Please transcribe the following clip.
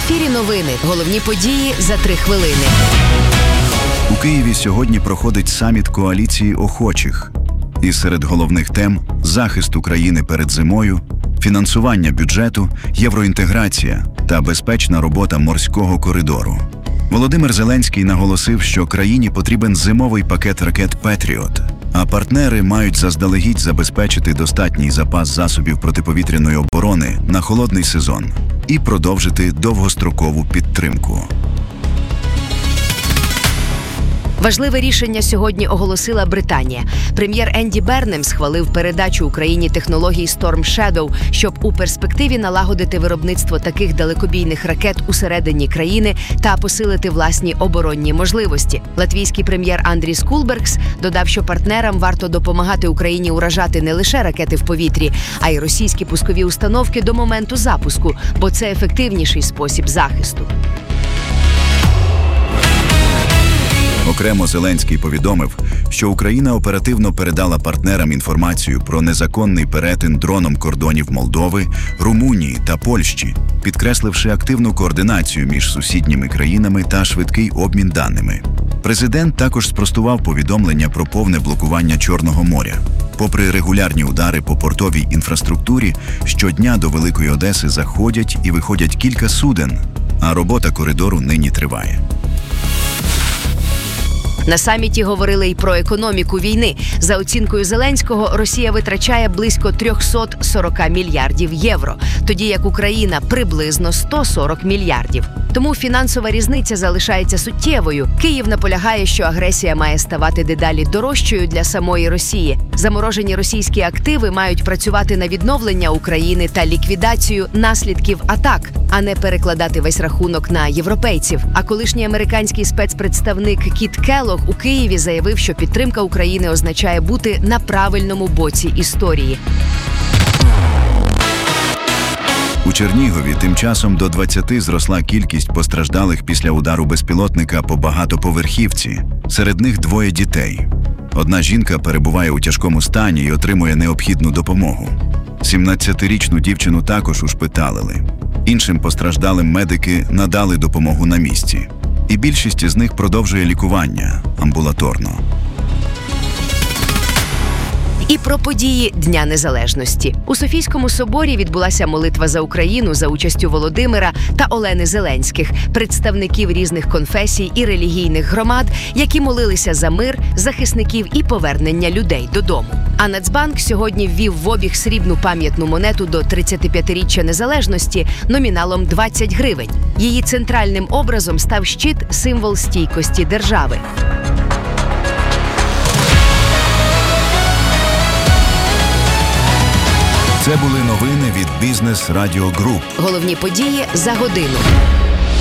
ефірі новини. Головні події за 3 хвилини. У Києві сьогодні проходить саміт коаліції охочих. І серед головних тем – захист України перед зимою, фінансування бюджету, євроінтеграція та безпечна робота морського коридору. Володимир Зеленський наголосив, що країні потрібен зимовий пакет ракет «Петріот», а партнери мають заздалегідь забезпечити достатній запас засобів протиповітряної оборони на холодний сезон і продовжити довгострокову підтримку. Важливе рішення сьогодні оголосила Британія. Прем'єр Енді Бернем схвалив передачу Україні технологій Storm Shadow, щоб у перспективі налагодити виробництво таких далекобійних ракет усередині країни та посилити власні оборонні можливості. Латвійський прем'єр Андріс Кулбергс додав, що партнерам варто допомагати Україні уражати не лише ракети в повітрі, а й російські пускові установки до моменту запуску, бо це ефективніший спосіб захисту. Окремо Зеленський повідомив, що Україна оперативно передала партнерам інформацію про незаконний перетин дроном кордонів Молдови, Румунії та Польщі, підкресливши активну координацію між сусідніми країнами та швидкий обмін даними. Президент також спростував повідомлення про повне блокування Чорного моря. Попри регулярні удари по портовій інфраструктурі, щодня до Великої Одеси заходять і виходять кілька суден, а робота коридору нині триває. На саміті говорили й про економіку війни. За оцінкою Зеленського, Росія витрачає близько 340 мільярдів євро, тоді як Україна – приблизно 140 мільярдів. Тому фінансова різниця залишається суттєвою. Київ наполягає, що агресія має ставати дедалі дорожчою для самої Росії. Заморожені російські активи мають працювати на відновлення України та ліквідацію наслідків атак, а не перекладати весь рахунок на європейців. А колишній американський спецпредставник Кіт Келлог у Києві заявив, що підтримка України означає бути на правильному боці історії. У Чернігові тим часом до 20 зросла кількість постраждалих після удару безпілотника по багатоповерхівці. Серед них 2 дітей. Одна жінка перебуває у тяжкому стані і отримує необхідну допомогу. 17-річну дівчину також ушпиталили. Іншим постраждалим медики надали допомогу на місці. І більшість із них продовжує лікування амбулаторно. І про події Дня Незалежності. У Софійському соборі відбулася молитва за Україну за участю Володимира та Олени Зеленських, представників різних конфесій і релігійних громад, які молилися за мир, захисників і повернення людей додому. А Нацбанк сьогодні ввів в обіг срібну пам'ятну монету до 35-річчя незалежності номіналом 20 гривень. Її центральним образом став щит – символ стійкості держави. Це були новини від Бізнес Радіо Груп. Головні події за годину.